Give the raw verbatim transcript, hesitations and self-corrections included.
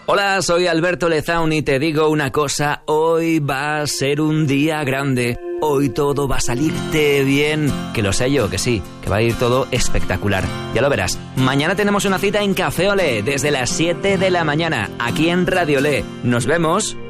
Hola, soy Alberto Lezaun y te digo una cosa, hoy va a ser un día grande. Hoy todo va a salirte bien, que lo sé yo, que sí, que va a ir todo espectacular. Ya lo verás. Mañana tenemos una cita en Café Olé desde las siete de la mañana, aquí en Radio Olé. Nos vemos.